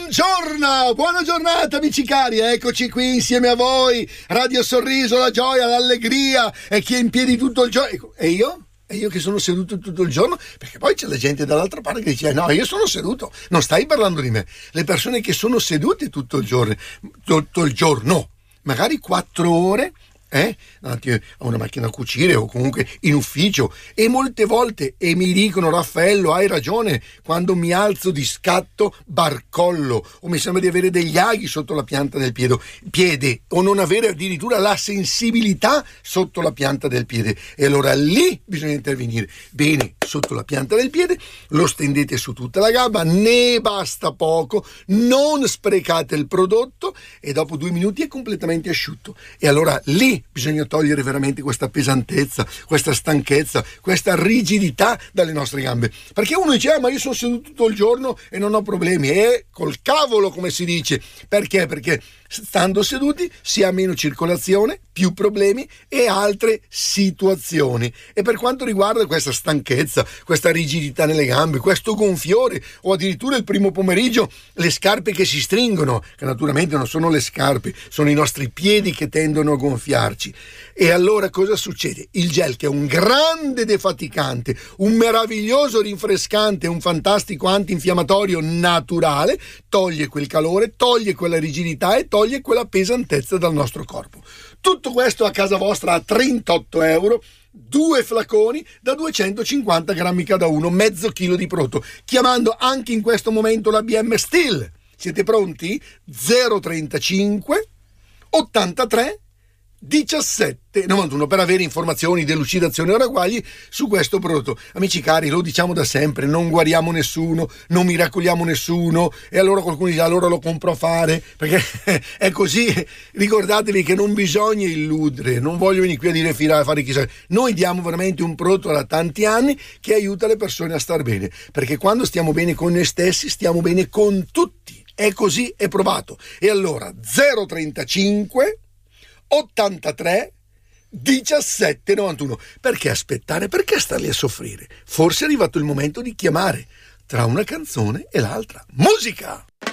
Buongiorno, buona giornata amici cari, eccoci qui insieme a voi, Radio Sorriso, la gioia, l'allegria e chi è in piedi tutto il giorno. E io? E io che sono seduto tutto il giorno? Perché poi c'è la gente dall'altra parte che dice no, io sono seduto, non stai parlando di me. Le persone che sono sedute tutto il giorno, magari 4 ore, davanti a una macchina a cucire o comunque in ufficio, e molte volte, e mi dicono Raffaello hai ragione, quando mi alzo di scatto barcollo o mi sembra di avere degli aghi sotto la pianta del piede o non avere addirittura la sensibilità sotto la pianta del piede, e allora lì bisogna intervenire. Bene, sotto la pianta del piede lo stendete su tutta la gamba, ne basta poco, non sprecate il prodotto e dopo 2 minuti è completamente asciutto, e allora lì bisogna togliere veramente questa pesantezza, questa stanchezza, questa rigidità dalle nostre gambe, perché uno dice ma io sono seduto tutto il giorno e non ho problemi, e col cavolo come si dice, perché stando seduti si ha meno circolazione, più problemi e altre situazioni. E per quanto riguarda questa stanchezza, questa rigidità nelle gambe, questo gonfiore o addirittura il primo pomeriggio le scarpe che si stringono, che naturalmente non sono le scarpe, sono i nostri piedi che tendono a gonfiarci, e allora cosa succede? Il gel, che è un grande defaticante, un meraviglioso rinfrescante, un fantastico antinfiammatorio naturale, toglie quel calore, toglie quella rigidità e toglie quella pesantezza dal nostro corpo. Tutto questo a casa vostra a 38 euro, 2 flaconi da 250 grammi cada uno, mezzo chilo di prodotto, chiamando anche in questo momento la BM Steel. Siete pronti? 035 83 17 91 per avere informazioni, delucidazioni o ragguagli su questo prodotto. Amici cari, lo diciamo da sempre, non guariamo nessuno, non miracoliamo nessuno, e allora qualcuno dice allora lo compro a fare, perché è così. Ricordatevi che non bisogna illudere, non voglio venire qui a dire fare chissà, noi diamo veramente un prodotto da tanti anni che aiuta le persone a star bene, perché quando stiamo bene con noi stessi stiamo bene con tutti, è così, è provato. E allora 035 83 17 91. Perché aspettare? Perché starli a soffrire? Forse è arrivato il momento di chiamare tra una canzone e l'altra. Musica!